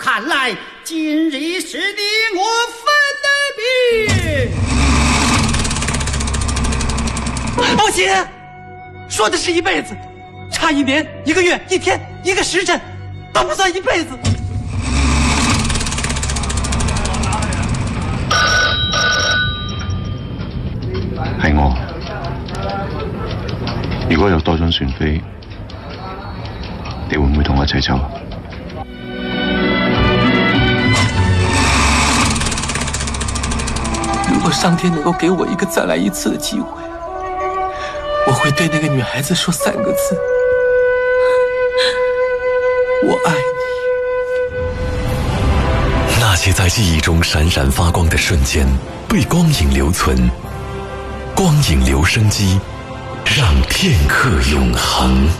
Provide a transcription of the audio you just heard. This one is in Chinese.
看来今日是你我分的别。 不行，说的是一辈子，差1年、1个月、1天、1个时辰，都不算一辈子。 係我，如果有多張船飛，你會唔會同我一齊走？ 如果上天能够给我一个再来一次的机会，我会对那个女孩子说3个字：我爱你。 那些在记忆中闪闪发光的瞬间，被光影留存。光影留声机，让片刻永恒。